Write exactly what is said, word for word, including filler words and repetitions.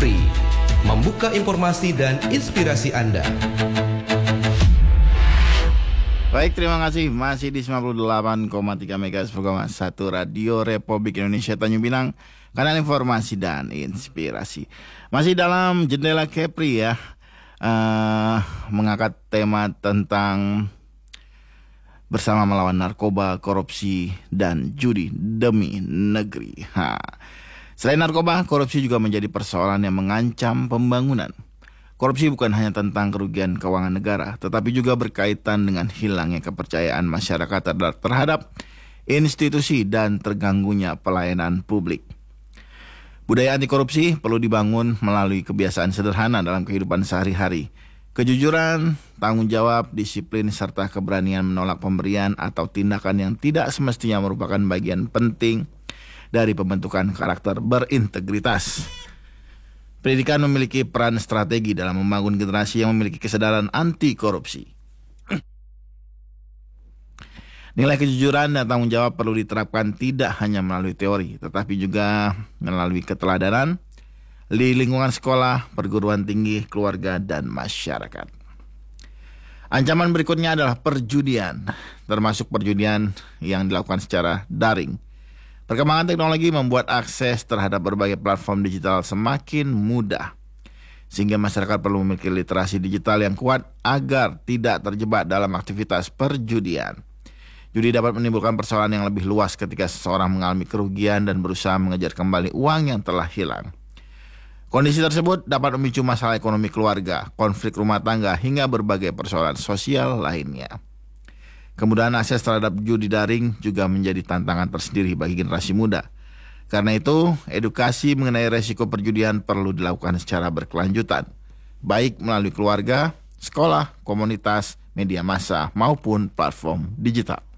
Kepri, membuka informasi dan inspirasi Anda. Baik, terima kasih. Masih di sembilan puluh delapan koma tiga MHz program satu Radio Republik Indonesia Tanjung Pinang, kanal informasi dan inspirasi. Masih dalam Jendela Kepri ya, uh, mengangkat tema tentang bersama melawan narkoba, korupsi, dan judi demi negeri. Ha. Selain narkoba, korupsi juga menjadi persoalan yang mengancam pembangunan. Korupsi bukan hanya tentang kerugian keuangan negara, tetapi juga berkaitan dengan hilangnya kepercayaan masyarakat terhadap institusi dan terganggunya pelayanan publik. Budaya anti korupsi perlu dibangun melalui kebiasaan sederhana dalam kehidupan sehari-hari. Kejujuran, tanggung jawab, disiplin, serta keberanian menolak pemberian atau tindakan yang tidak semestinya merupakan bagian penting dari pembentukan karakter berintegritas. Pendidikan memiliki peran strategi dalam membangun generasi yang memiliki kesadaran anti korupsi. Nilai kejujuran dan tanggung jawab perlu diterapkan tidak hanya melalui teori, tetapi juga melalui keteladanan di lingkungan sekolah, perguruan tinggi, keluarga, dan masyarakat. Ancaman berikutnya adalah perjudian, termasuk perjudian yang dilakukan secara daring. Perkembangan teknologi membuat akses terhadap berbagai platform digital semakin mudah, sehingga masyarakat perlu memiliki literasi digital yang kuat agar tidak terjebak dalam aktivitas perjudian. Judi dapat menimbulkan persoalan yang lebih luas ketika seseorang mengalami kerugian dan berusaha mengejar kembali uang yang telah hilang. Kondisi tersebut dapat memicu masalah ekonomi keluarga, konflik rumah tangga, hingga berbagai persoalan sosial lainnya. Kemudahan akses terhadap judi daring juga menjadi tantangan tersendiri bagi generasi muda. Karena itu, edukasi mengenai resiko perjudian perlu dilakukan secara berkelanjutan, baik melalui keluarga, sekolah, komunitas, media massa, maupun platform digital.